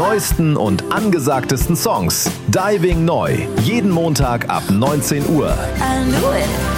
neuesten und angesagtesten Songs. Diving neu. Jeden Montag ab 19 Uhr. I knew it.